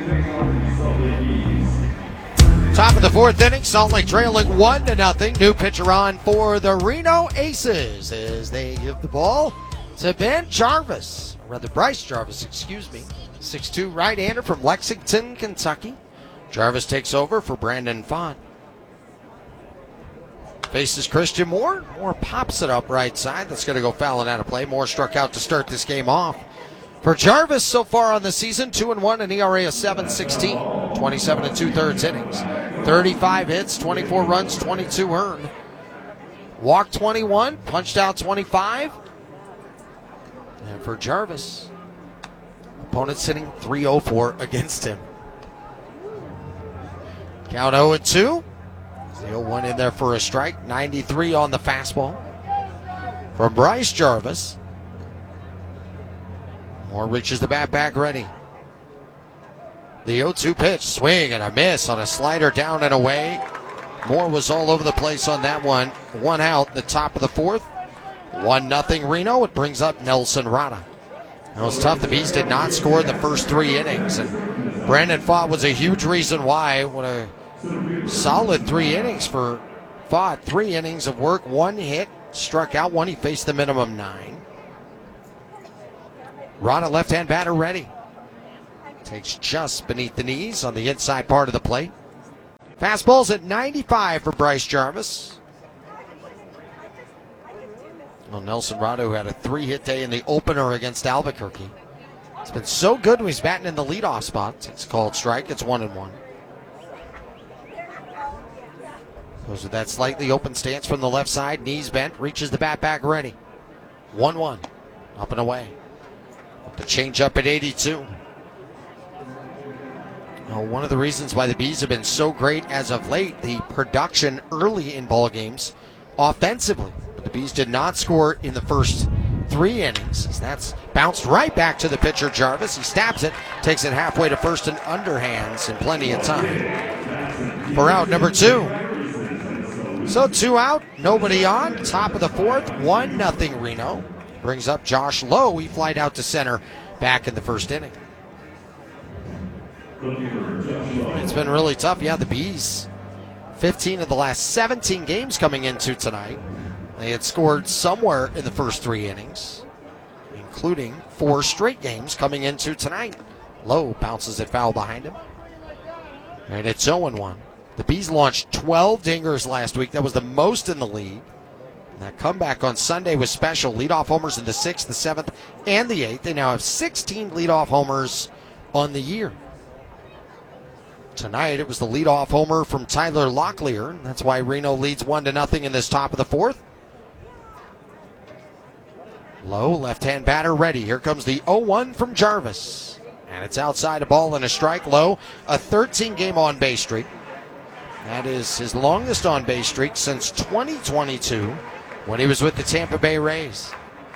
Top of the fourth inning, Salt Lake trailing 1-0. New pitcher on for the Reno Aces as they give the ball to Bryce Jarvis, 6'2" right-hander from Lexington, Kentucky. Jarvis takes over for Brandon Pfaadt. Faces Christian Moore. Moore pops it up right side. That's going to go fouling out of play. Moore struck out to start this game off. For Jarvis so far on the season, 2-1, an ERA of 7.16, 27 2/3 innings. 35 hits, 24 runs, 22 earned. Walked 21, punched out 25. And for Jarvis, opponent sitting 3-0-4 against him. Count 0-2. The 0-1 in there for a strike. 93 on the fastball. From Bryce Jarvis. Moore reaches the bat back ready. The 0-2 pitch, swing and a miss on a slider down and away. Moore was all over the place on that one. One out, the top of the fourth. 1-0 Reno. It brings up Nelson Rada. It was tough. The Bees did not score the first 3 innings. And Brandon Pfaadt was a huge reason why. What a solid 3 innings for Pfaadt. 3 innings of work, 1 hit, struck out 1. He faced the minimum 9. Rada, left-hand batter, ready. Takes just beneath the knees on the inside part of the plate. Fastball's at 95 for Bryce Jarvis. Well, Nelson Rada, who had a 3-hit day in the opener against Albuquerque. It's been so good when he's batting in the leadoff spot. It's called strike. It's 1-1. Goes with that slightly open stance from the left side. Knees bent. Reaches the bat back ready. 1-1. Up and away. The change up at 82. Now, one of the reasons why the Bees have been so great as of late, the production early in ball games offensively. But the Bees did not score in the first 3 innings. That's bounced right back to the pitcher Jarvis. He stabs it, takes it halfway to first and underhands in plenty of time. For out number 2. So 2 out, nobody on. Top of the fourth, 1-0 Reno. Brings up Josh Lowe. He flied out to center back in the first inning. It's been really tough. Yeah, the Bees, 15 of the last 17 games coming into tonight. They had scored somewhere in the first 3 innings, including 4 straight games coming into tonight. Lowe bounces it foul behind him. And it's 0-1. The Bees launched 12 dingers last week. That was the most in the league. That comeback on Sunday was special. Leadoff homers in the 6th, the 7th, and the 8th. They now have 16 leadoff homers on the year. Tonight, it was the leadoff homer from Tyler Locklear. That's why Reno leads 1-0 in this top of the fourth. Lowe, left-hand batter, ready. Here comes the 0-1 from Jarvis. And it's outside a ball and a strike. Lowe, a 13-game on-base streak. That is his longest on-base streak since 2022 when he was with the Tampa Bay Rays.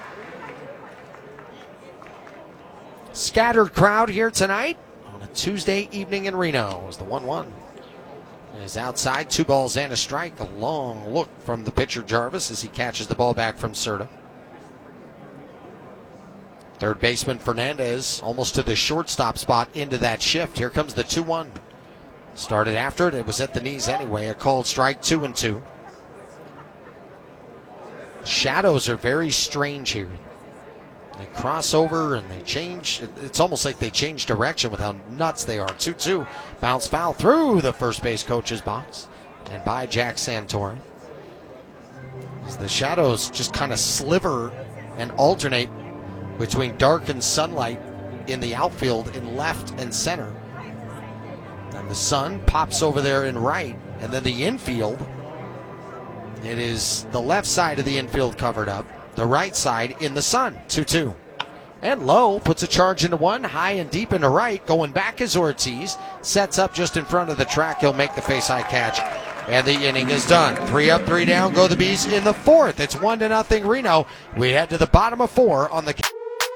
Scattered crowd here tonight. Tuesday evening in Reno is the 1-1. It is outside, 2 balls and a strike. A long look from the pitcher Jarvis as he catches the ball back from Cerda. Third baseman Fernandez almost to the shortstop spot into that shift. Here comes the 2-1. Started after it. It was at the knees anyway. A called strike, 2-2. Shadows are very strange here. They cross over and they change. It's almost like they change direction with how nuts they are. 2-2. Bounce foul through the first base coach's box and by Jack Santorum. As the shadows just kind of sliver and alternate between dark and sunlight in the outfield in left and center. And the sun pops over there in right. And then the infield, it is the left side of the infield covered up. The right side in the sun, 2-2. And Lowe puts a charge into one, high and deep into right. Going back is Ortiz. Sets up just in front of the track. He'll make the face-high catch. And the inning is done. 3 up, 3 down. Go the Bees in the fourth. It's 1-0 Reno. We head to the bottom of 4 on the...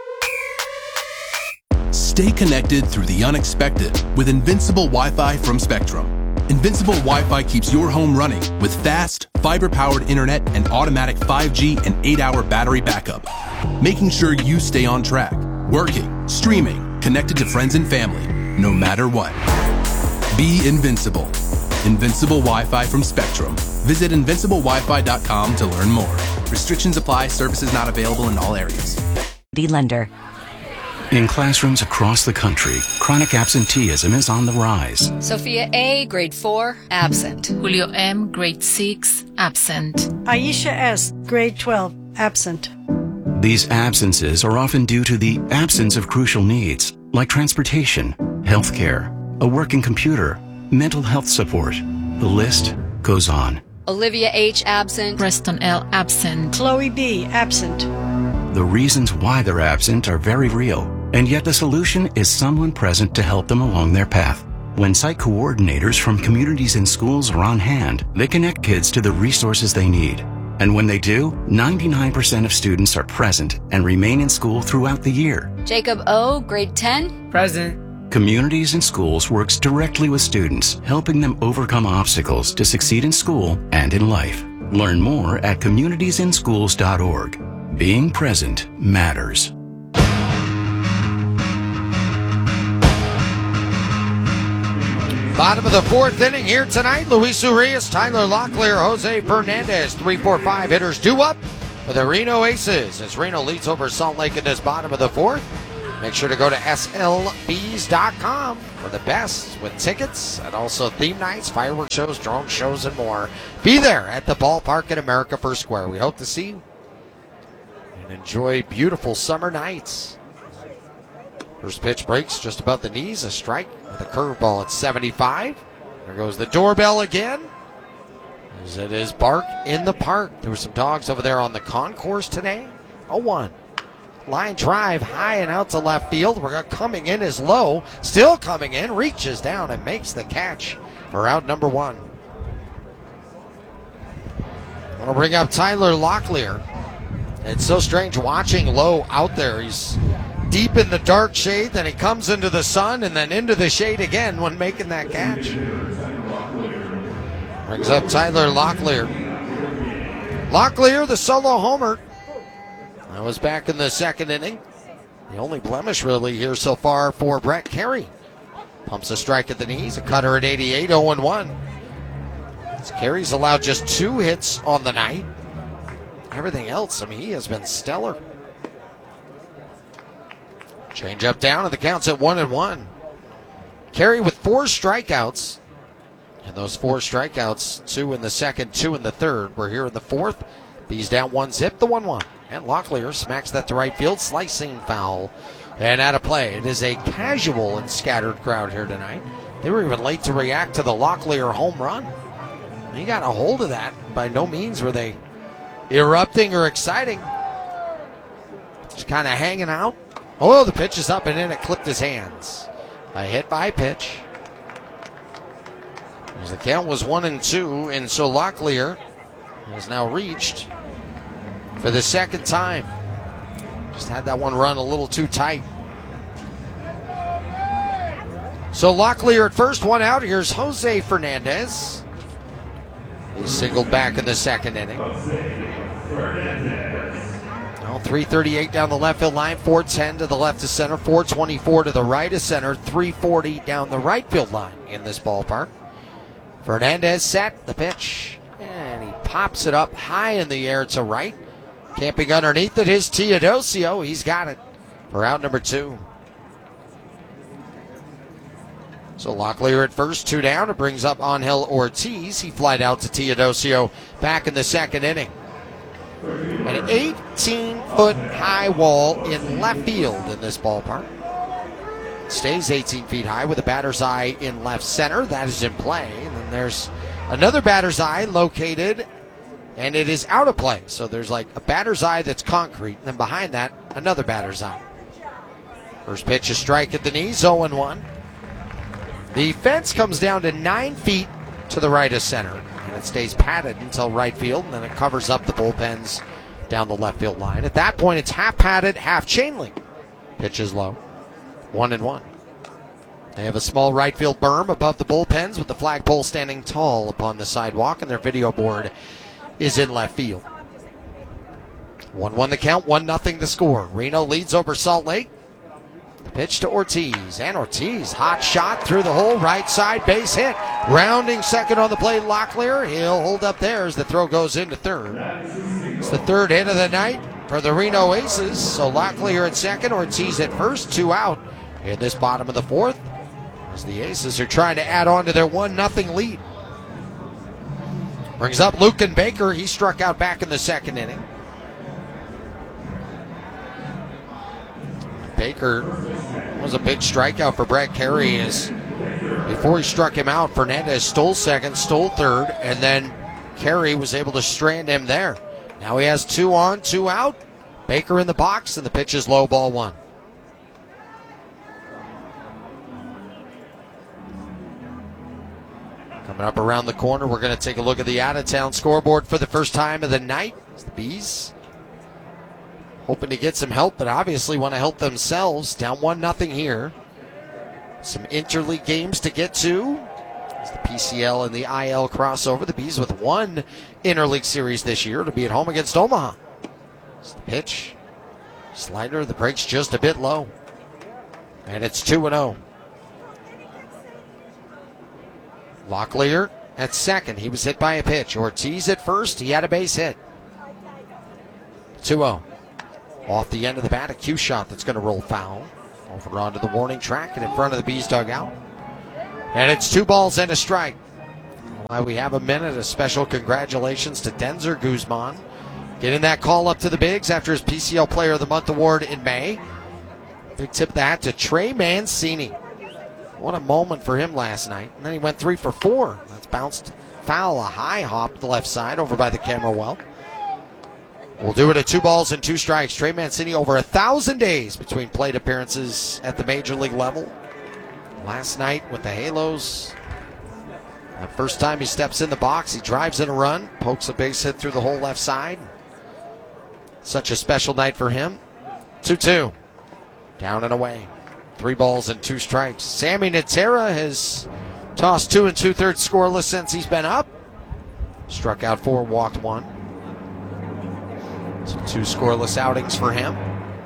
Stay connected through the unexpected with Invincible Wi-Fi from Spectrum. Invincible Wi-Fi keeps your home running with fast, fiber-powered internet and automatic 5G and 8-hour battery backup, making sure you stay on track, working, streaming, connected to friends and family. no matter what. Be invincible. Invincible Wi-Fi from Spectrum. Visit invinciblewifi.com to learn more. Restrictions apply. Services not available in all areas. The lender. In classrooms across the country, chronic absenteeism is on the rise. Sophia A., grade 4, absent. Julio M., grade 6, absent. Aisha S., grade 12, absent. These absences are often due to the absence of crucial needs, like transportation, healthcare, a working computer, mental health support. The list goes on. Olivia H., absent. Preston L., absent. Chloe B., absent. The reasons why they're absent are very real, and yet the solution is someone present to help them along their path. When site coordinators from communities and schools are on hand, they connect kids to the resources they need. And when they do, 99% of students are present and remain in school throughout the year. Jacob O., grade 10. Present. Communities and Schools works directly with students, helping them overcome obstacles to succeed in school and in life. Learn more at communitiesinschools.org. Being present matters. Bottom of the fourth inning here tonight. Luis Urias, Tyler Locklear, Jose Fernandez. 3-4-5 hitters due up for the Reno Aces as Reno leads over Salt Lake in this bottom of the fourth. Make sure to go to slbs.com for the best with tickets and also theme nights, fireworks shows, drone shows, and more. Be there at the ballpark at America First Square. We hope to see you and enjoy beautiful summer nights. First pitch breaks just above the knees. A strike with a curveball at 75. There goes the doorbell again. As it is bark in the park. There were some dogs over there on the concourse today. 0-1. Line drive high and out to left field. We're coming in is low. Still coming in. Reaches down and makes the catch for out number one. I'm going to bring up Tyler Locklear. It's so strange watching Lowe out there. He's deep in the dark shade, then he comes into the sun and then into the shade again when making that catch. Brings up Tyler Locklear. Locklear, the solo homer. That was back in the second inning. The only blemish really here so far for Brett Carey. Pumps a strike at the knees, a cutter at 88, 0-1. Carey's allowed just 2 hits on the night. Everything else, I mean, he has been stellar. Change up down, and the count's at 1-1. Carey with 4 strikeouts. And those 4 strikeouts, 2 in the second, 2 in the third. We're here in the fourth. He's down 1-0, the 1-1. And Locklear smacks that to right field, slicing foul. And out of play. It is a casual and scattered crowd here tonight. They were even late to react to the Locklear home run. He got a hold of that. By no means were they erupting or exciting. Just kind of hanging out. Oh, the pitch is up and in. It clipped his hands. A hit by pitch. As the count was 1-2, and so Locklear has now reached for the second time. Just had that one run a little too tight. So Locklear at first, 1 out. Here's Jose Fernandez. He's singled back in the second inning. 338 down the left field line, 410 to the left of center, 424 to the right of center, 340 down the right field line in this ballpark. Fernandez set the pitch, and he pops it up high in the air to right. Camping underneath it is Teodosio. He's got it for out number 2. So Locklear at first, 2 down. It brings up Angel Ortiz. He flied out to Teodosio back in the second inning. An 18-foot high wall in left field in this ballpark. It stays 18 feet high with a batter's eye in left center. That is in play. And then there's another batter's eye located, and it is out of play. So there's like a batter's eye that's concrete, and then behind that, another batter's eye. First pitch, a strike at the knees, 0-1. The fence comes down to 9 feet to the right of center. And it stays padded until right field, and then it covers up the bullpens down the left field line. At that point, it's half padded, half chain link. Pitch is low. 1-1. They have a small right field berm above the bullpens with the flagpole standing tall upon the sidewalk, and their video board is in left field. 1-1 the count, 1-0 the score. Reno leads over Salt Lake. The Pitch to Ortiz, and Ortiz, hot shot through the hole, right side, base hit. Rounding second on the plate, Locklear. He'll hold up there as the throw goes into third. It's the third hit of the night for the Reno Aces. So Locklear at second, Ortiz at first, 2 out in this bottom of the fourth, as the Aces are trying to add on to their 1-0 lead. Brings up Luken Baker. He struck out back in the second inning. Baker was a big strikeout for Brett Carey. As before he struck him out, Fernandez stole second, stole third, and then Carey was able to strand him there. Now he has 2 on, 2 out. Baker in the box, and the pitch is low, ball 1. Coming up around the corner, we're going to take a look at the out-of-town scoreboard for the first time of the night. It's the Bees hoping to get some help, but obviously want to help themselves. Down 1-0 here. Some interleague games to get to. It's the PCL and the IL crossover. The Bees with 1 interleague series this year to be at home against Omaha. It's the pitch. Slider, the break's just a bit low. And it's 2-0. Locklear at second. He was hit by a pitch. Ortiz at first. He had a base hit. 2-0. Off the end of the bat, a cue shot that's going to roll foul. Over onto the warning track and in front of the Bees dugout. And it's 2 balls and a strike. While we have a minute, a special congratulations to Denzer Guzman, getting that call up to the Bigs after his PCL Player of the Month award in May. Big tip of the hat to Trey Mancini. What a moment for him last night. And then he went 3 for 4. That's bounced foul, a high hop to the left side over by the camera well. We'll do it at 2 balls and 2 strikes. Trey Mancini over 1,000 days between plate appearances at the major league level. Last night with the Halos, the first time he steps in the box, he drives in a run, pokes a base hit through the whole left side. Such a special night for him. 2-2. Down and away. 3 balls and 2 strikes. Sammy Natera has tossed 2 2/3 scoreless since he's been up. Struck out 4, walked 1. So 2 scoreless outings for him.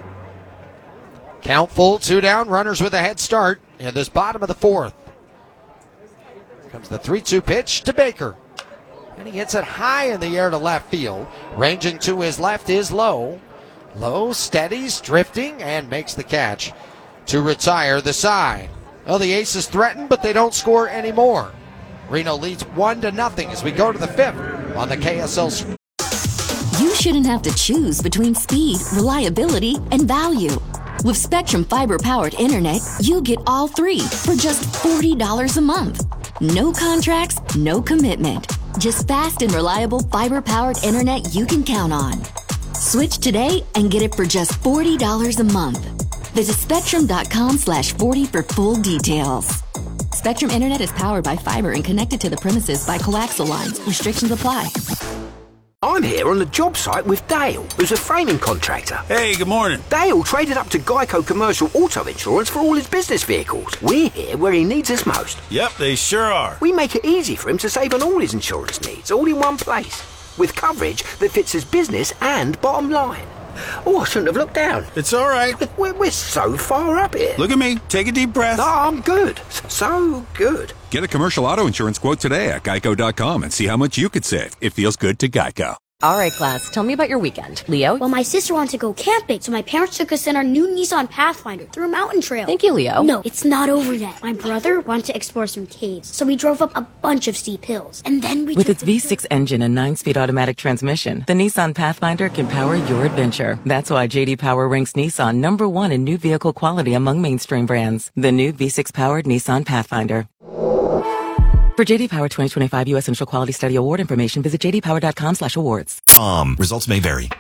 Count full, 2 down, runners with a head start in this bottom of the fourth. Comes the 3-2 pitch to Baker. And he hits it high in the air to left field. Ranging to his left is Lowe. Lowe steadies, drifting, and makes the catch to retire the side. Well, the Aces threaten, but they don't score anymore. Reno leads 1-0 as we go to the 5th on the KSL. You shouldn't have to choose between speed, reliability, and value. With Spectrum Fiber-powered internet, you get all 3 for just $40 a month. No contracts, no commitment. Just fast and reliable fiber-powered internet you can count on. Switch today and get it for just $40 a month. Visit Spectrum.com/40 for full details. Spectrum Internet is powered by fiber and connected to the premises by coaxial lines. Restrictions apply. I'm here on the job site with Dale, who's a framing contractor. Hey, good morning. Dale traded up to Geico Commercial Auto Insurance for all his business vehicles. We're here where he needs us most. Yep, they sure are. We make it easy for him to save on all his insurance needs, all in one place, with coverage that fits his business and bottom line. Oh, I shouldn't have looked down. It's all right. We're so far up here. Look at me. Take a deep breath. No, I'm good. So good. Get a commercial auto insurance quote today at geico.com and see how much you could save. It feels good to Geico. All right, class, tell me about your weekend. Leo? Well, my sister wanted to go camping, so my parents took us in our new Nissan Pathfinder through a mountain trail. Thank you, Leo. No, it's not over yet. My brother wanted to explore some caves, so we drove up a bunch of steep hills. And then we With its V6 engine and 9-speed automatic transmission, the Nissan Pathfinder can power your adventure. That's why J.D. Power ranks Nissan #1 in new vehicle quality among mainstream brands. The new V6-powered Nissan Pathfinder. For J.D. Power 2025 U.S. Initial Quality Study Award information, visit jdpower.com/awards. Results may vary.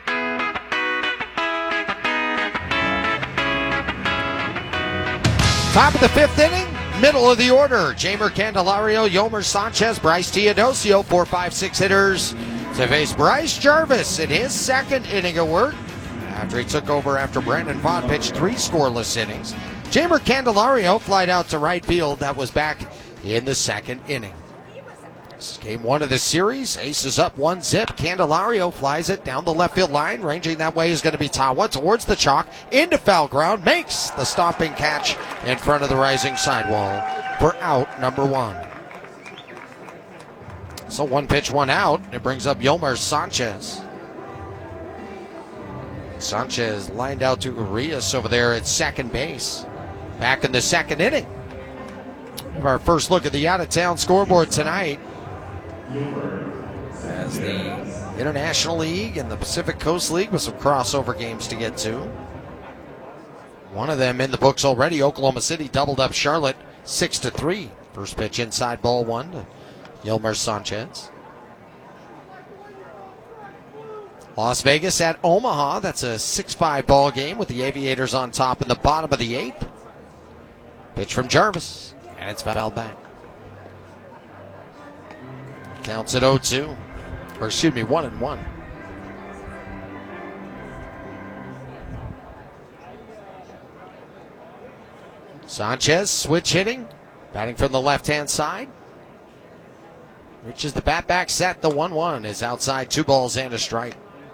Top of the 5th inning, middle of the order. Jamer Candelario, Yomer Sanchez, Bryce Teodosio, 4, 5, 6 hitters to face Bryce Jarvis in his 2nd inning of work after he took over after Brandon Vaught pitched 3 scoreless innings. Jamer Candelario flied out to right field. That was back in the 2nd inning. This is game 1 of the series. Aces up 1-0. Candelario flies it down the left field line. Ranging that way is going to be Tawa towards the chalk. Into foul ground. Makes the stopping catch in front of the rising sidewall for out number 1. So 1 pitch, 1 out. It brings up Yolmer Sanchez. Sanchez lined out to Urias over there at second base. Back in the second inning. Our first look at the out-of-town scoreboard tonight. As the International League and the Pacific Coast League with some crossover games to get to. One of them in the books already. Oklahoma City doubled up Charlotte 6-3. First pitch inside, ball 1 to Yolmer Sanchez. Las Vegas at Omaha. That's a 6-5 ball game with the Aviators on top in the bottom of the 8th. Pitch from Jarvis, and it's fouled back. Counts at 0-2. Or excuse me, 1-1. Sanchez, switch hitting. Batting from the left-hand side. Reaches the bat back set. The 1-1 is outside. 2 balls and a strike.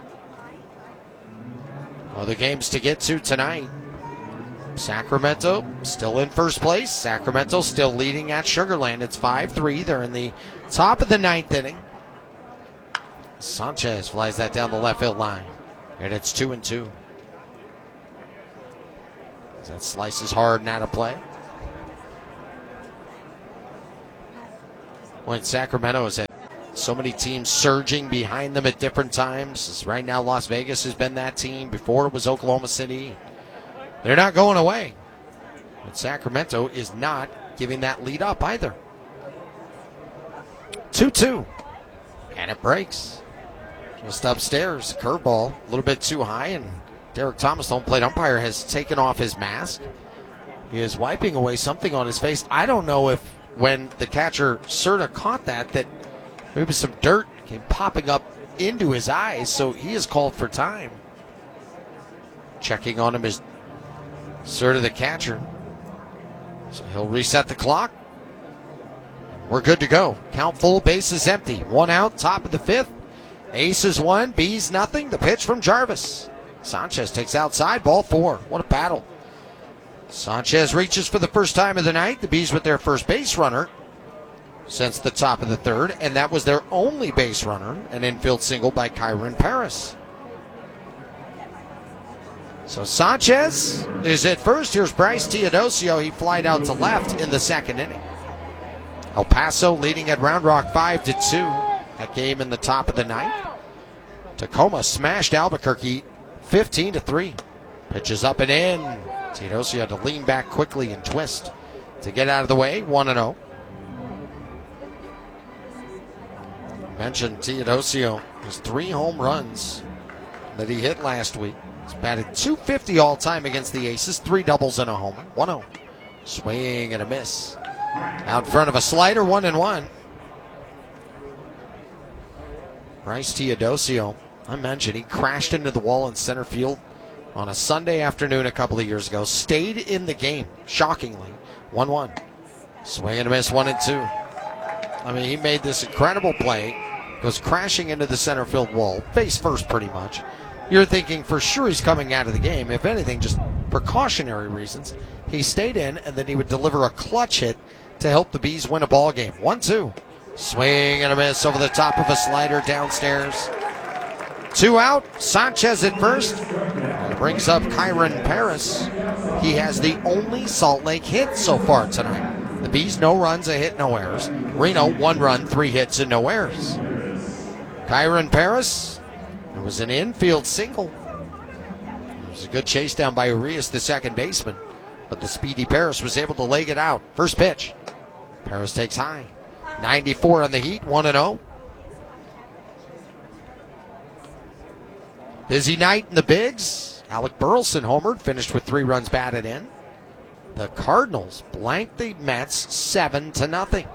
Other games to get to tonight. Sacramento still in first place. Sacramento still leading at Sugar Land. It's 5-3. They're in the top of the 9th inning. Sanchez flies that down the left field line. And it's 2-2. That slices hard and out of play. When Sacramento has had so many teams surging behind them at different times. Right now, Las Vegas has been that team. Before it was Oklahoma City. They're not going away. But Sacramento is not giving that lead up either. 2-2. And it breaks. Just upstairs. Curveball. A little bit too high. And Derek Thomas, the home plate umpire, has taken off his mask. He is wiping away something on his face. I don't know if when the catcher Serta caught that maybe some dirt came popping up into his eyes. So he is called for time. Checking on him is Serta, the catcher. So he'll reset the clock. We're good to go. Count full, bases empty. 1 out, top of the 5th. Aces 1, B's nothing. The pitch from Jarvis. Sanchez takes outside, ball 4. What a battle. Sanchez reaches for the first time of the night. The B's with their first base runner since the top of the 3rd, and that was their only base runner, an infield single by Kyron Paris. So Sanchez is at first. Here's Bryce Teodosio. He flied out to left in the second inning. El Paso leading at Round Rock 5-2. That game in the top of the 9th. Tacoma smashed Albuquerque 15-3. Pitches up and in. Teodosio had to lean back quickly and twist to get out of the way. 1-0. Mentioned Teodosio. His 3 home runs that he hit last week. He's batted .250 all-time against the Aces. 3 doubles and a homer. 1-0. Swing and a miss. Out in front of a slider. 1-1. Bryce Teodosio. I mentioned he crashed into the wall in center field on a Sunday afternoon a couple of years ago. Stayed in the game, shockingly. 1-1. Swing and a miss. 1-2. I mean, he made this incredible play. Goes crashing into the center field wall. Face first, pretty much. You're thinking for sure he's coming out of the game. If anything, just precautionary reasons. He stayed in, and then he would deliver a clutch hit to help the Bees win a ball game. 1-2. Swing and a miss over the top of a slider downstairs. 2 out. Sanchez at first. It brings up Kyron Paris. He has the only Salt Lake hit so far tonight. The Bees, no runs, a hit, no errors. Reno, 1 run, 3 hits, and no errors. Kyron Paris. It was an infield single. It was a good chase down by Urias, the second baseman. But the speedy Paris was able to leg it out. First pitch. Paris takes high. 94 on the Heat, 1-0. Busy night in the Bigs. Alec Burleson homered, finished with 3 runs batted in. The Cardinals blanked the Mets 7-0.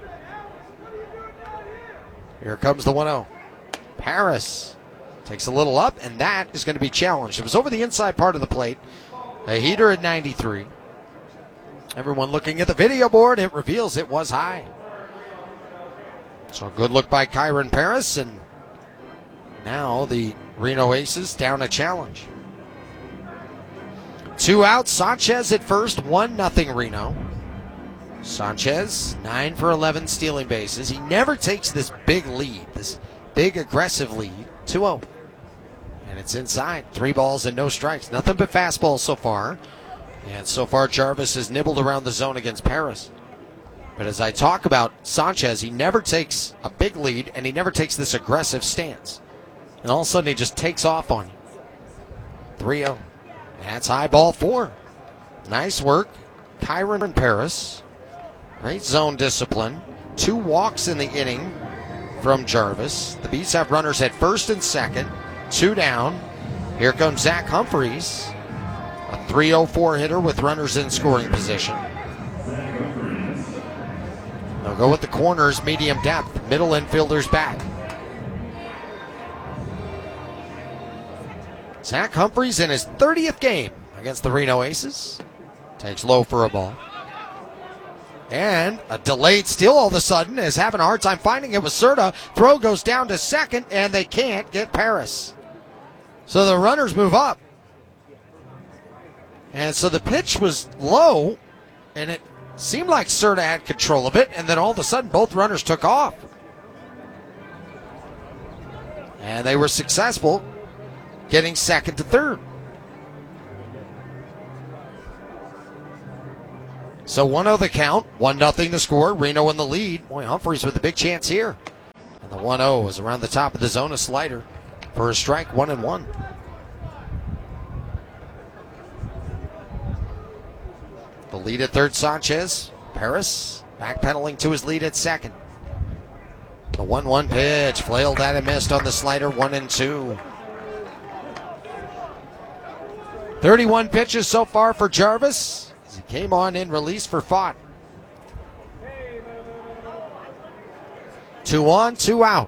Here comes the 1-0. Paris takes a little up, and that is going to be challenged. It was over the inside part of the plate. A heater at 93. Everyone looking at the video board, it reveals it was high. So a good look by Kyron Paris, and now the Reno Aces down a challenge. 2 out, Sanchez at first, 1-0 Reno. Sanchez, 9 for 11 stealing bases. He never takes this big lead, this big aggressive lead. 2-0. And it's inside. 3 balls and no strikes. Nothing but fastballs so far. And so far, Jarvis has nibbled around the zone against Paris. But as I talk about Sanchez, he never takes a big lead, and he never takes this aggressive stance. And all of a sudden, he just takes off on you. 3-0. That's high ball 4. Nice work. Kyron Paris. Great zone discipline. 2 walks in the inning from Jarvis. The Bees have runners at first and second. 2 down. Here comes Zach Humphreys. A 3-0-4 hitter with runners in scoring position. They'll go with the corners, medium depth. Middle infielders back. Zach Humphreys in his 30th game against the Reno Aces. Takes low for a ball. And a delayed steal all of a sudden is having a hard time finding it with Serta. Throw goes down to second, and they can't get Paris. So the runners move up. And so the pitch was low, and it seemed like Serta had control of it, and then all of a sudden both runners took off. And they were successful getting second to third. So 1-0 the count, 1-0 the score, Reno in the lead. Boy, Humphreys with a big chance here. And the 1-0 is around the top of the zone, a slider for a strike, 1-1. The lead at third, Sanchez. Paris backpedaling to his lead at second. The 1-1 pitch, flailed at and missed on the slider, 1-2. 31 pitches so far for Jarvis. As he came on in release for Fott. 2 on, 2 out.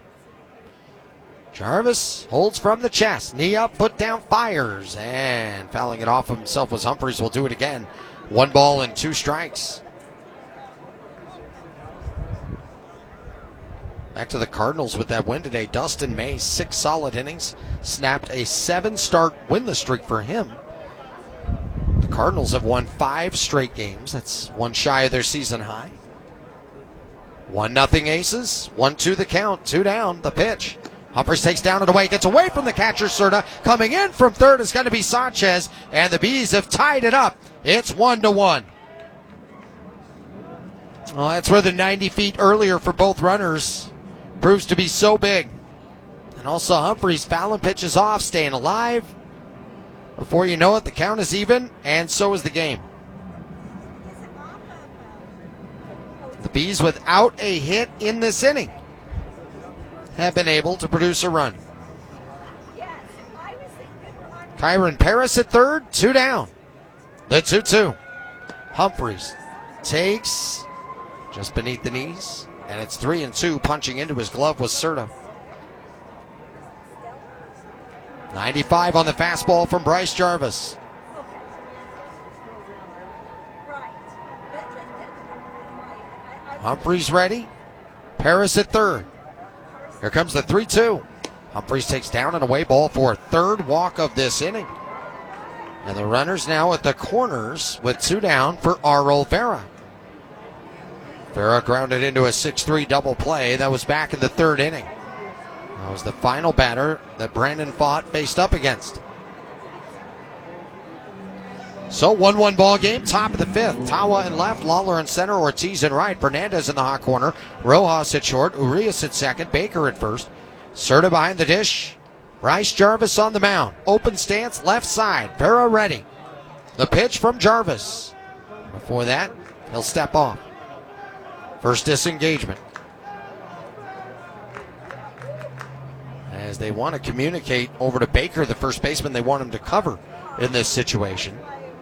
Jarvis holds from the chest. Knee up, foot down, fires. And fouling it off of himself was Humphreys. Will do it again. 1 ball and 2 strikes. Back to the Cardinals with that win today. Dustin May, 6 solid innings. Snapped a 7-start winless streak for him. The Cardinals have won 5 straight games. That's 1 shy of their season high. 1-0 Aces. 1-2 the count. 2 down. The pitch. Humphreys takes down and away. Gets away from the catcher, Serta. Coming in from third is going to be Sanchez. And the Bees have tied it up. It's 1-1. Well, that's where the 90 feet earlier for both runners proves to be so big. And also Humphreys fouling pitches off, staying alive. Before you know it, the count is even, and so is the game. The Bees, without a hit in this inning, have been able to produce a run. Kyron Paris at third, 2 down. The 2-2. Humphreys takes just beneath the knees, and it's 3-2. Punching into his glove was Serta. 95 on the fastball from Bryce Jarvis. Humphreys ready. Paris at third. Here comes the 3-2. Humphreys takes down and away, ball for a 3rd walk of this inning. And the runners now at the corners with 2 down for Arol Vera. Vera grounded into a 6-3 double play. That was back in the 3rd inning. That was the final batter that Brandon Fott faced up against. So 1-1 ball game, top of the 5th. Tawa in left, Lawler in center, Ortiz in right, Fernandez in the hot corner, Rojas at short, Urias at second, Baker at first. Serta behind the dish. Bryce Jarvis on the mound. Open stance, left side. Vera ready. The pitch from Jarvis. Before that, he'll step off. First disengagement. As they want to communicate over to Baker, the first baseman, they want him to cover in this situation.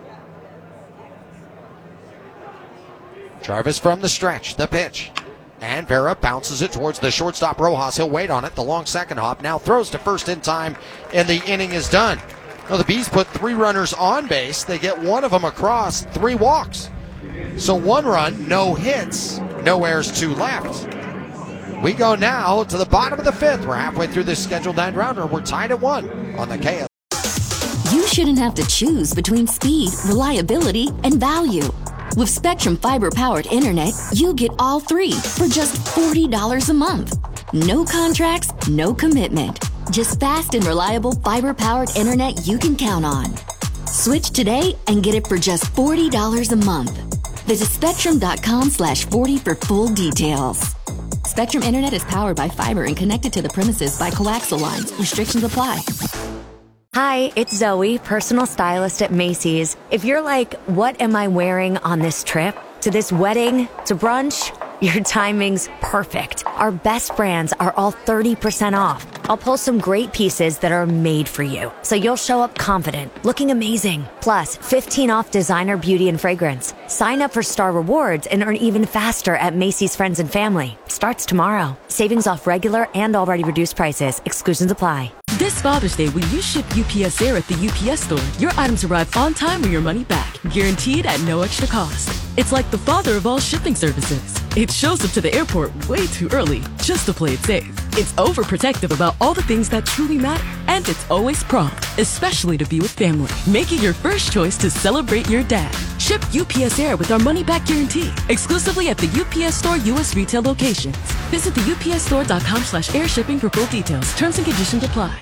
Jarvis from the stretch, the pitch. And Vera bounces it towards the shortstop Rojas. He'll wait on it. The long second hop now throws to first in time, and the inning is done. Well, the Bees put 3 runners on base. They get 1 of them across, 3 walks. So 1 run, no hits, no errors, 2 left. We go now to the bottom of the fifth. We're halfway through this scheduled 9-rounder. We're tied at 1 on the KS. You shouldn't have to choose between speed, reliability, and value. With Spectrum fiber-powered internet, you get all three for just $40 a month. No contracts, no commitment. Just fast and reliable fiber-powered internet you can count on. Switch today and get it for just $40 a month. Visit spectrum.com/40 for full details. Spectrum Internet is powered by fiber and connected to the premises by coaxial lines. Restrictions apply. Hi, it's Zoe, personal stylist at Macy's. If you're like, what am I wearing on this trip? To this wedding? To brunch? Your timing's perfect. Our best brands are all 30% off. I'll pull some great pieces that are made for you, so you'll show up confident, looking amazing. Plus, 15 off designer beauty and fragrance. Sign up for Star Rewards and earn even faster at Macy's Friends and Family. Starts tomorrow. Savings off regular and already reduced prices. Exclusions apply. This Father's Day, when you ship UPS Air at the UPS store, your items arrive on time or your money back, guaranteed at no extra cost. It's like the father of all shipping services. It shows up to the airport way too early, just to play it safe. It's overprotective about all the things that truly matter, and it's always prompt, especially to be with family. Make it your first choice to celebrate your dad. Ship UPS Air with our money-back guarantee, exclusively at the UPS Store U.S. retail locations. Visit the upsstore.com/air shipping for full details. Terms and conditions apply.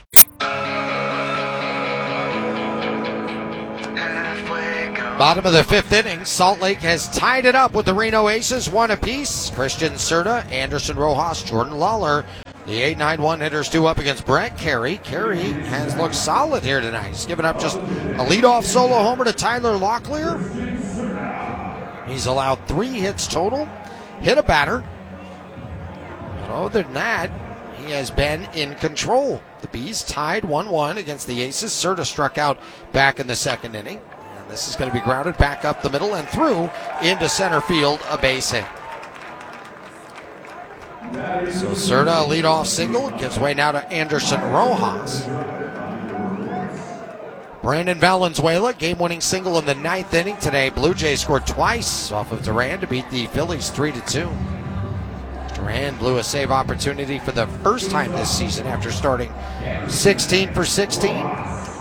Bottom of the fifth inning, Salt Lake has tied it up with the Reno Aces, 1 apiece. Christian Serta, Anderson Rojas, Jordan Lawler. The 8-9-1 hitters due up against Brett Carey. Carey has looked solid here tonight. He's given up just a leadoff solo homer to Tyler Locklear. He's allowed 3 hits total, hit a batter. But other than that, he has been in control. The Bees tied 1-1 against the Aces. Serta struck out back in the second inning. This is going to be grounded back up the middle and through into center field, a base hit. So Serta, a leadoff single, gives way now to Anderson Rojas. Brandon Valenzuela, game-winning single in the 9th inning today. Blue Jays scored twice off of Duran to beat the Phillies 3-2. Duran blew a save opportunity for the first time this season after starting 16 for 16.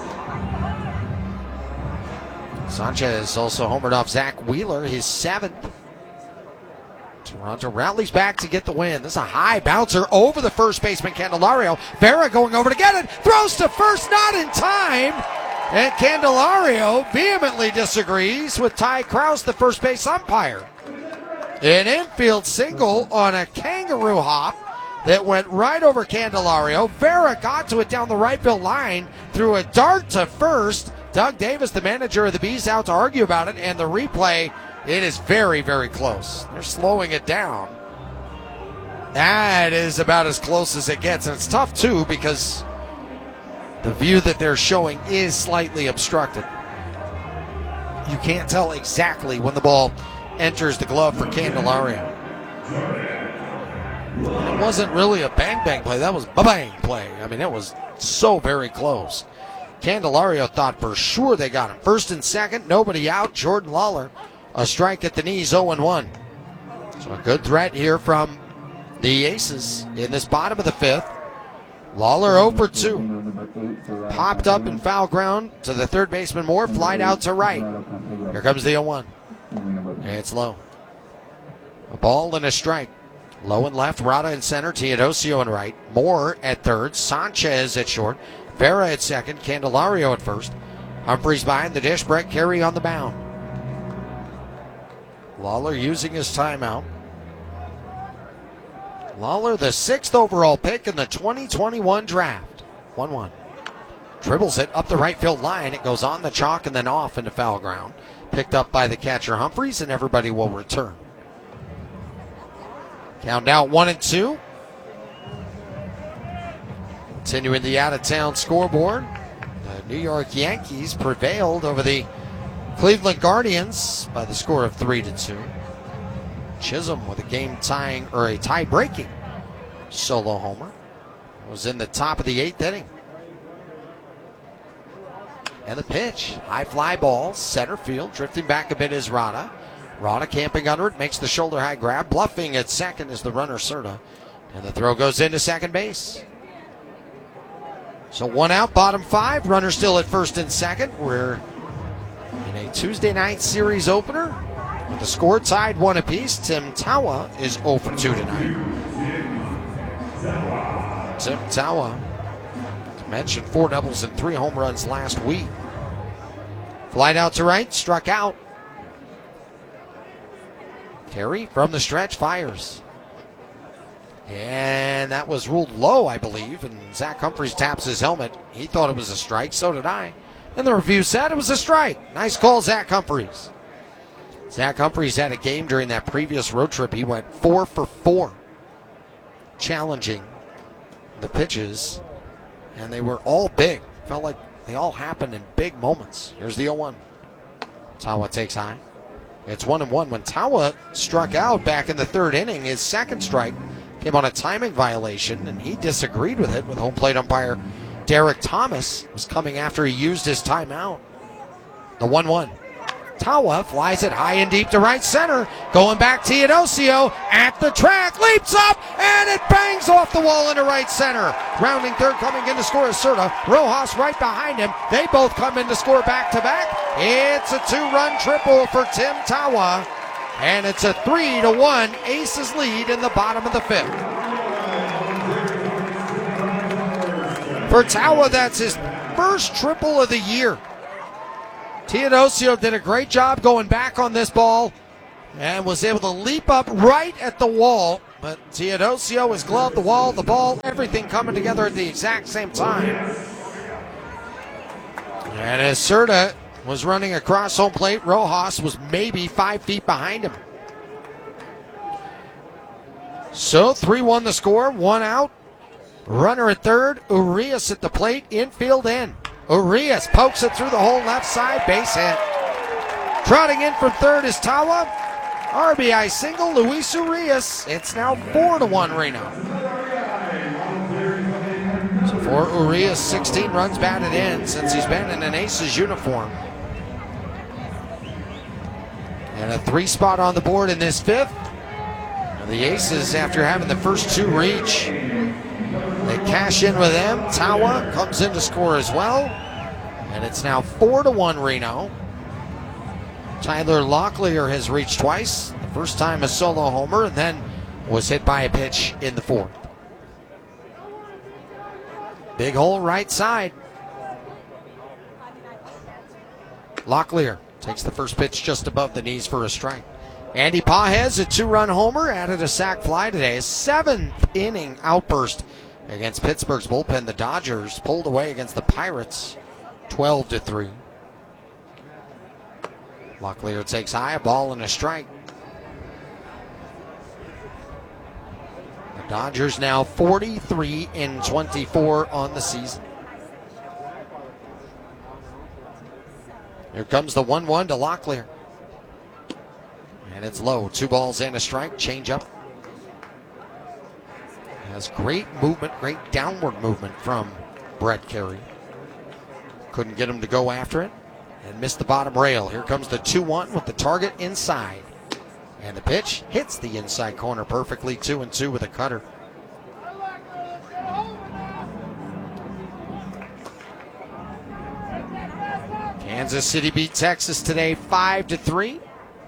Sanchez also homered off Zach Wheeler, his 7th. Toronto rallies back to get the win. This is a high bouncer over the first baseman, Candelario. Vera going over to get it. Throws to first, not in time. And Candelario vehemently disagrees with Ty Krause, the first base umpire. An infield single on a kangaroo hop that went right over Candelario. Vera got to it down the right field line, threw a dart to first. Doug Davis, the manager of the Bees, out to argue about it, and the replay, it is very, very close. They're slowing it down. That is about as close as it gets, and it's tough, too, because the view that they're showing is slightly obstructed. You can't tell exactly when the ball enters the glove for Candelario. It wasn't really a bang-bang play. That was a bang play. I mean, it was so very close. Candelario thought for sure they got him. First and second, nobody out. Jordan Lawler, a strike at the knees, 0-1. So a good threat here from the Aces in this bottom of the fifth. Lawler 0 for 2. Popped up in foul ground to the third baseman Moore, flied out to right. Here comes the 0-1. It's low. A ball and a strike. Low and left, Rada in center, Teodosio in right. Moore at third, Sanchez at short. Vera at second, Candelario at first. Humphreys behind the dish, Brett Carey on the mound. Lawler using his timeout. Lawler, the 6th overall pick in the 2021 draft. 1-1. Dribbles it up the right field line. It goes on the chalk and then off into foul ground. Picked up by the catcher Humphreys, and everybody will return. Count now 1-2. Continuing the out-of-town scoreboard, the New York Yankees prevailed over the Cleveland Guardians by the score of 3-2. Chisholm with a game-tying or a tie-breaking solo homer was in the top of the 8th inning. And the pitch, high fly ball, center field, drifting back a bit is Rada. Rada camping under it, makes the shoulder high grab, bluffing at second is the runner Serta. And the throw goes into second base. So 1 out, bottom 5. Runner still at first and second. We're in a Tuesday night series opener. With the score tied 1 apiece. Tim Tawa is 0 for 2 tonight. Tim Tawa, as mentioned, 4 doubles and 3 home runs last week. Flight out to right, struck out. Carey from the stretch fires. And that was ruled low, I believe. And Zach Humphreys taps his helmet. He thought it was a strike, so did I. And the review said it was a strike. Nice call, Zach Humphreys. Zach Humphreys had a game during that previous road trip. He went 4 for 4, challenging the pitches. And they were all big. Felt like they all happened in big moments. Here's the 0-1. Tawa takes high. It's 1-1 when Tawa struck out back in the 3rd inning. His second strike came on a timing violation, and he disagreed with it with home plate umpire Derek Thomas was coming after he used his timeout. The 1-1. Tawa flies it high and deep to right center. Going back, Teodosio at the track, leaps up, and it bangs off the wall into right center. Rounding third, coming in to score is Cerda. Rojas right behind him. They both come in to score back-to-back. It's a 2-run triple for Tim Tawa. And it's a 3-1 Aces lead in the bottom of the 5th. For Tawa, that's his first triple of the year. Teodosio did a great job going back on this ball and was able to leap up right at the wall. But Teodosio has gloved the wall, the ball, everything coming together at the exact same time. And as Cerda was running across home plate, Rojas was maybe 5 feet behind him. So 3-1 the score, 1 out. Runner at third, Urias at the plate, infield in. Urias pokes it through the hole left side, base hit. Trotting in from third is Tawa. RBI single, Luis Urias. It's now 4-1 Reno. So for Urias, 16 runs batted in since he's been in an Aces uniform. And a 3 spot on the board in this 5th. And the Aces, after having the first 2 reach, they cash in with them. Tawa comes in to score as well. And it's now 4-1 Reno. Tyler Locklear has reached twice. The first time a solo homer, and then was hit by a pitch in the 4th. Big hole right side. Locklear takes the first pitch just above the knees for a strike. Andy Pages, a 2-run homer, added a sac fly today. His 7th inning outburst against Pittsburgh's bullpen. The Dodgers pulled away against the Pirates 12-3. Locklear takes high, a ball and a strike. The Dodgers now 43-24 on the season. Here comes the 1-1 to Locklear. And it's low. 2 balls and a strike. Change up. Has great movement, great downward movement from Brett Carey. Couldn't get him to go after it and missed the bottom rail. Here comes the 2-1 with the target inside. And the pitch hits the inside corner perfectly. 2-2 with a cutter. Kansas City beat Texas today 5-3.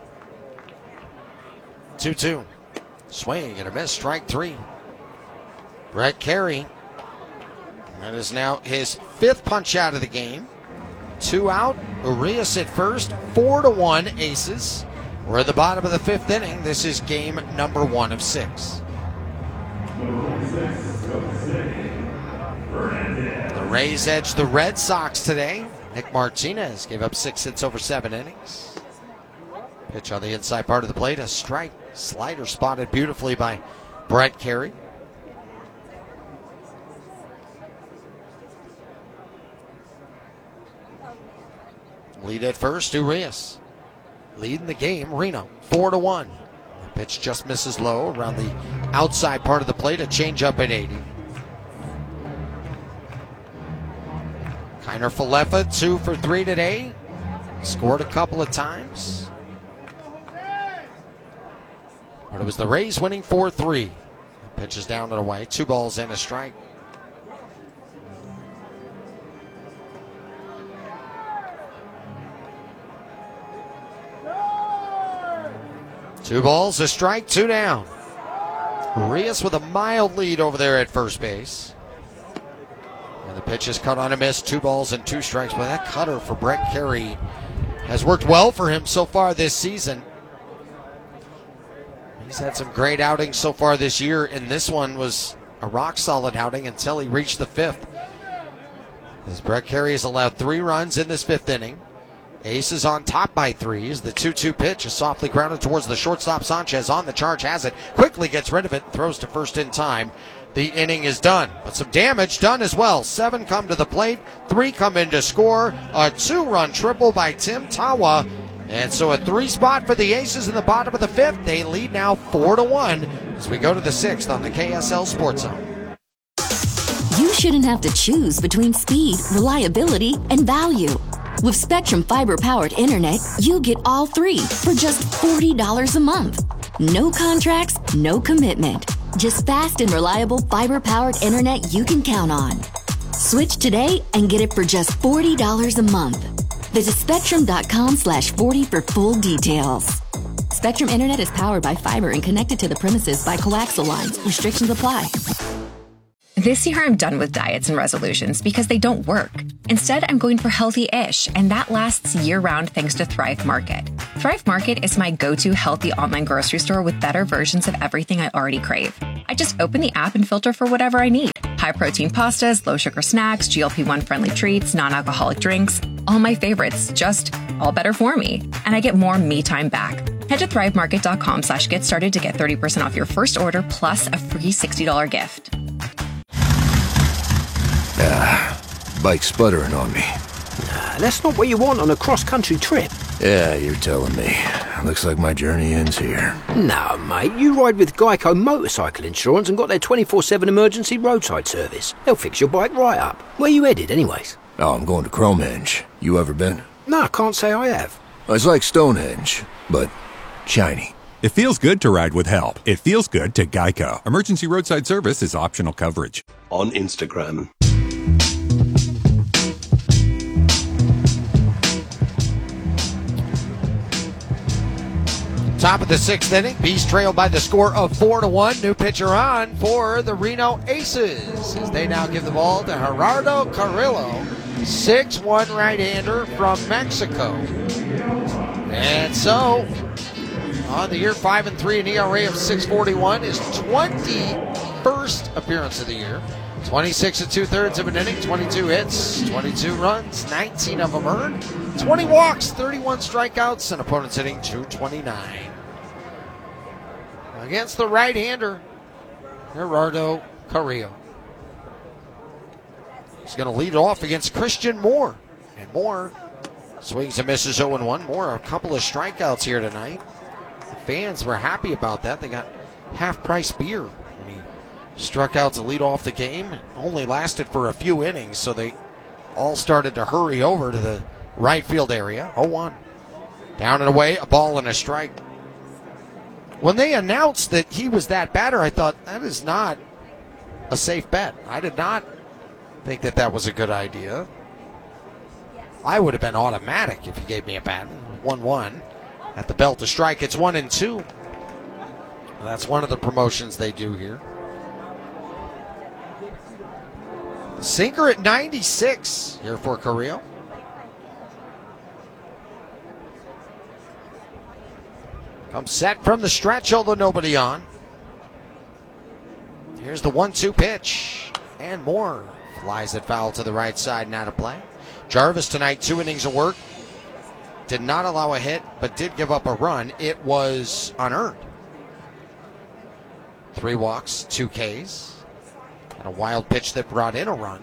2-2. Swing and a miss, strike 3. Brett Carey. That is now his 5th punch out of the game. 2 out. Urias at first. 4-1 Aces. We're at the bottom of the 5th inning. This is game number 1 of 6. The Rays edged the Red Sox today. Nick Martinez gave up 6 hits over 7 innings. Pitch on the inside part of the plate. A strike. Slider spotted beautifully by Brett Carey. Lead at first, Urias. Leading the game, Reno, 4-1. The pitch just misses low around the outside part of the plate. A changeup at 80. Kiner Falefa, 2 for 3 today. Scored a couple of times. But it was the Rays winning 4-3. The Pitch is down and away. 2 balls and a strike. Two balls, a strike, 2 down. Urias with a mild lead over there at first base. And the pitch is cut on a miss. 2 balls and 2 strikes. But that cutter for Brett Carey has worked well for him so far this season. He's had some great outings so far this year, and this one was a rock-solid outing until he reached the 5th. As Brett Carey has allowed 3 runs in this 5th inning. Ace is on top by 3 as the 2-2 pitch is softly grounded towards the shortstop. Sanchez on the charge, has it, quickly gets rid of it, throws to first in time. The inning is done, but some damage done as well. 7 come to the plate, 3 come in to score. A 2-run triple by Tim Tawa. And so a 3 spot for the Aces in the bottom of the 5th. They lead now 4-1 as we go to the 6th on the KSL Sports Zone. You shouldn't have to choose between speed, reliability, and value. With Spectrum Fiber-powered internet, you get all 3 for just $40 a month. No contracts, no commitment. Just fast and reliable fiber-powered internet you can count on. Switch today and get it for just $40 a month. Visit Spectrum.com/40 for full details. Spectrum Internet is powered by fiber and connected to the premises by coaxial lines. Restrictions apply. This year, I'm done with diets and resolutions because they don't work. Instead, I'm going for healthy-ish, and that lasts year-round thanks to Thrive Market. Thrive Market is my go-to healthy online grocery store with better versions of everything I already crave. I just open the app and filter for whatever I need. High-protein pastas, low-sugar snacks, GLP-1 friendly treats, non-alcoholic drinks. All my favorites, just all better for me. And I get more me time back. Head to thrivemarket.com/get started to get 30% off your first order plus a free $60 gift. Bike's sputtering on me. That's not what you want on a cross-country trip. Yeah, you're telling me. Looks like my journey ends here. No, mate, you ride with Geico Motorcycle Insurance and got their 24/7 emergency roadside service. They'll fix your bike right up. Where you headed, anyways? Oh, I'm going to Cromehenge. You ever been? No, I can't say I have. It's like Stonehenge, but shiny. It feels good to ride with help. It feels good to Geico. Emergency roadside service is optional coverage. On Instagram. Top of the 6th inning, Beast trailed by the score of 4-1. New pitcher on for the Reno Aces as they now give the ball to Gerardo Carrillo, 6'1" right-hander from Mexico. And so, on the year, 5-3, an ERA of 6.41, his 21st appearance of the year. 26 2/3 of an inning, 22 hits, 22 runs, 19 of them earned, 20 walks, 31 strikeouts, and opponents hitting .229. Against the right-hander, Gerardo Carrillo. He's going to lead off against Christian Moore. And Moore swings and misses 0-1. Moore, a couple of strikeouts here tonight. The fans were happy about that. They got half-price beer when he struck out to lead off the game. It only lasted for a few innings, so they all started to hurry over to the right field area. 0-1. Down and away, a ball and a strike. When they announced that he was that batter, I thought, that is not a safe bet. I did not think that that was a good idea. I would have been automatic if he gave me a bat. 1-1 at the belt to strike. It's 1-2. That's one of the promotions they do here. Sinker at 96 here for Carrillo. Comes set from the stretch, although nobody on. Here's the 1-2 pitch. And Moore flies it foul to the right side and out of play. Jarvis tonight, 2 innings of work. Did not allow a hit, but did give up a run. It was unearned. 3 walks, 2 Ks. And a wild pitch that brought in a run.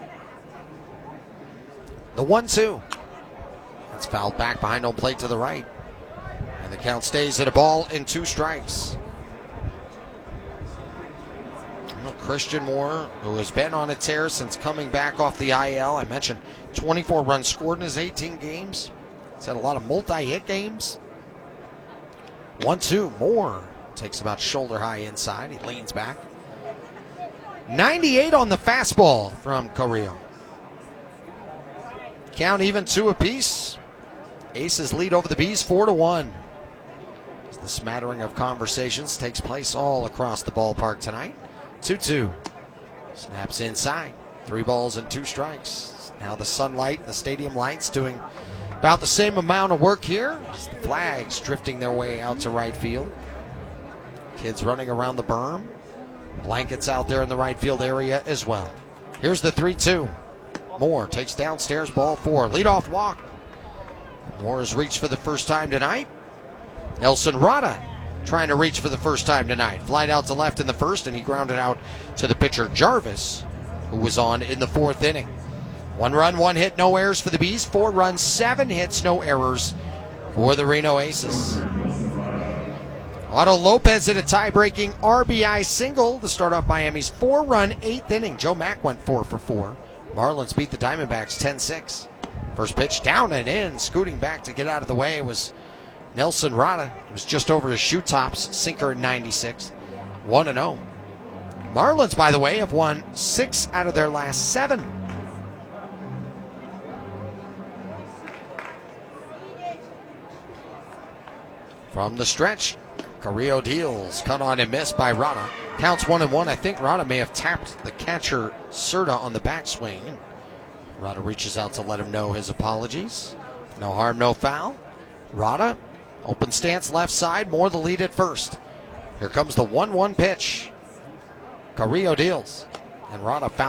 The 1-2. That's fouled back behind home plate to the right. And the count stays at a ball and 2 strikes. Well, Christian Moore, who has been on a tear since coming back off the IL. I mentioned 24 runs scored in his 18 games. He's had a lot of multi-hit games. 1-2, Moore takes about shoulder high inside. He leans back. 98 on the fastball from Carrillo. Count even 2 apiece. Aces lead over the Bees 4-1. The smattering of conversations takes place all across the ballpark tonight. 2-2. Snaps inside. 3 balls and 2 strikes. Now the sunlight, the stadium lights doing about the same amount of work here. The flags drifting their way out to right field. Kids running around the berm. Blankets out there in the right field area as well. Here's the 3-2. Moore takes downstairs, ball 4. Leadoff walk. Moore has reached for the first time tonight. Nelson Rada trying to reach for the first time tonight. Flied out to left in the first, and he grounded out to the pitcher Jarvis, who was on in the 4th inning. 1 run, 1 hit, no errors for the Bees. 4 runs, 7 hits, no errors for the Reno Aces. Otto Lopez hit a tie-breaking RBI single to start off Miami's 4-run 8th inning. Joe Mack went 4 for 4. Marlins beat the Diamondbacks 10-6. First pitch down and in, scooting back to get out of the way was Nelson Rada. It was just over his shoe tops, sinker at 96. 1-0. Marlins, by the way, have won 6 out of their last 7. From the stretch, Carrillo deals, cut on and missed by Rada. Counts 1-1. I think Rada may have tapped the catcher Serta on the backswing. Rada reaches out to let him know his apologies. No harm, no foul. Rada, open stance left side, Moore the lead at first. Here comes the 1-1 pitch. Carrillo deals, and Rada foul.